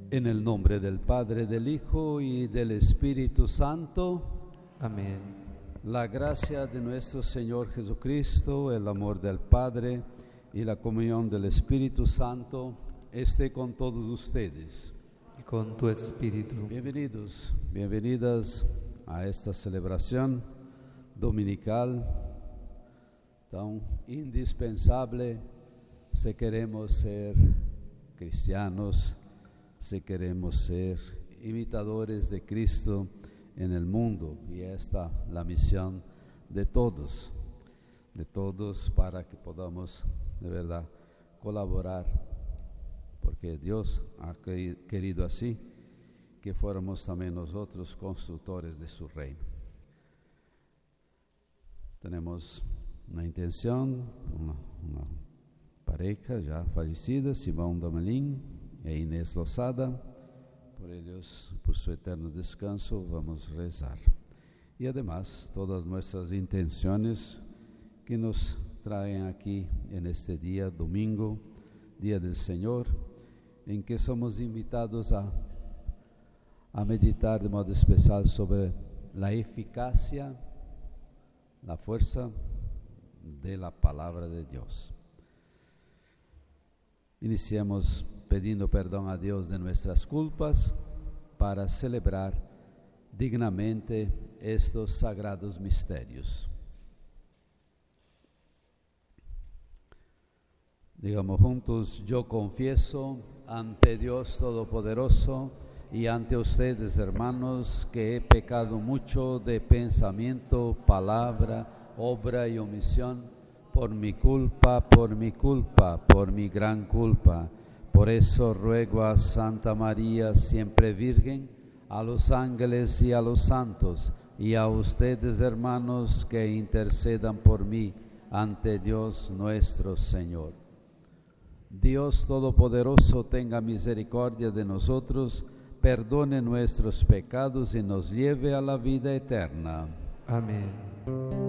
En el nombre del Padre, del Hijo y del Espíritu Santo. Amén. La gracia de nuestro Señor Jesucristo, el amor del Padre y la comunión del Espíritu Santo esté con todos ustedes. Y con tu espíritu. Bienvenidos, bienvenidas a esta celebración dominical tan indispensable si queremos ser cristianos, si queremos ser imitadores de Cristo en el mundo. Y esta es la misión de todos para que podamos de verdad colaborar, porque Dios ha querido así que fuéramos también nosotros constructores de su reino. Tenemos una intención, una pareja ya fallecida, Simón Damelín e Inés Lozada. Por ellos, por su eterno descanso, vamos a rezar. Y además, todas nuestras intenciones que nos traen aquí en este día, domingo, Día del Señor, en que somos invitados a meditar de modo especial sobre la eficacia, la fuerza de la palabra de Dios. Iniciemos pidiendo perdón a Dios de nuestras culpas para celebrar dignamente estos sagrados misterios. Digamos juntos: yo confieso ante Dios Todopoderoso y ante ustedes, hermanos, que he pecado mucho de pensamiento, palabra, obra y omisión, por mi culpa, por mi gran culpa. Por eso ruego a Santa María, siempre Virgen, a los ángeles y a los santos, y a ustedes, hermanos, que intercedan por mí ante Dios nuestro Señor. Dios Todopoderoso tenga misericordia de nosotros, perdone nuestros pecados y nos lleve a la vida eterna. Amén.